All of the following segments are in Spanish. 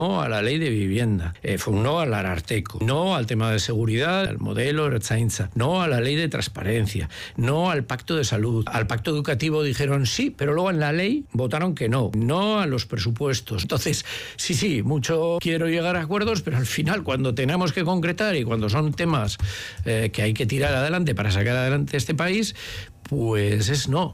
no a la ley de vivienda, fue un no al Ararteko, no al tema de seguridad, al modelo Ertzaintza, no a la ley de transparencia, no al pacto de salud, al pacto educativo dijeron sí, pero luego en la ley votaron que no a los presupuestos. Entonces, sí, mucho quiero llegar a acuerdos, pero al final cuando tenemos que concretar y cuando son temas que hay que tirar adelante para sacar adelante este país, pues es no.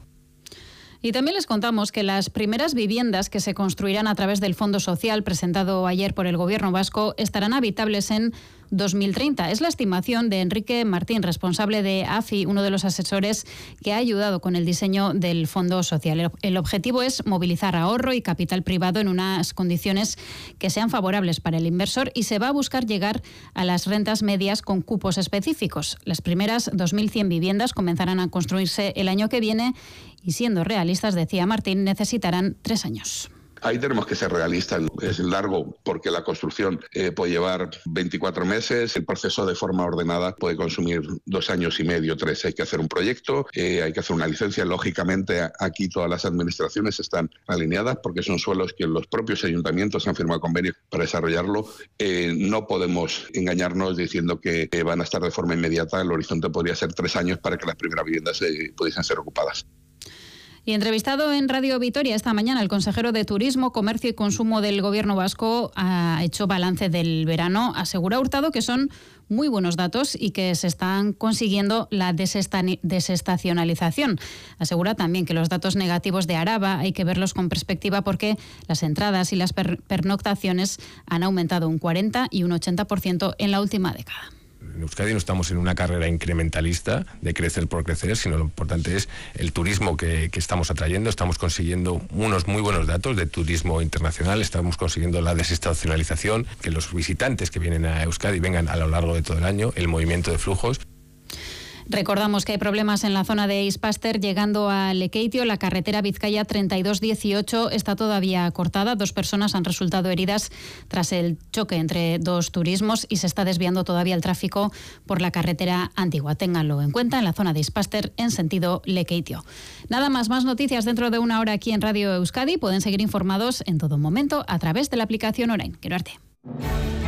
Y también les contamos que las primeras viviendas que se construirán a través del Fondo Social presentado ayer por el Gobierno vasco estarán habitables en 2030. Es la estimación de Enrique Martín, responsable de AFI, uno de los asesores que ha ayudado con el diseño del Fondo Social. El objetivo es movilizar ahorro y capital privado en unas condiciones que sean favorables para el inversor y se va a buscar llegar a las rentas medias con cupos específicos. Las primeras 2.100 viviendas comenzarán a construirse el año que viene y, siendo realistas, decía Martín, necesitarán 3 años. Ahí tenemos que ser realistas. Es largo porque la construcción puede llevar 24 meses. El proceso de forma ordenada puede consumir 2 años y medio, 3. Hay que hacer un proyecto, hay que hacer una licencia. Lógicamente, aquí todas las administraciones están alineadas porque son suelos que los propios ayuntamientos han firmado convenios para desarrollarlo. No podemos engañarnos diciendo que van a estar de forma inmediata. El horizonte podría ser 3 años para que las primeras viviendas pudiesen ser ocupadas. Y entrevistado en Radio Vitoria esta mañana, el consejero de Turismo, Comercio y Consumo del Gobierno vasco ha hecho balance del verano. Asegura Hurtado que son muy buenos datos y que se están consiguiendo la desestacionalización. Asegura también que los datos negativos de Araba hay que verlos con perspectiva porque las entradas y las pernoctaciones han aumentado un 40 y un 80% en la última década. En Euskadi no estamos en una carrera incrementalista de crecer por crecer, sino lo importante es el turismo que estamos atrayendo. Estamos consiguiendo unos muy buenos datos de turismo internacional, estamos consiguiendo la desestacionalización, que los visitantes que vienen a Euskadi vengan a lo largo de todo el año, el movimiento de flujos. Recordamos que hay problemas en la zona de Ispaster llegando a Lekeitio. La carretera Vizcaya 3218 está todavía cortada. 2 personas han resultado heridas tras el choque entre 2 turismos y se está desviando todavía el tráfico por la carretera antigua. Ténganlo en cuenta en la zona de Ispaster en sentido Lekeitio. Nada más noticias dentro de 1 hora aquí en Radio Euskadi. Pueden seguir informados en todo momento a través de la aplicación Orain. Quiero arte.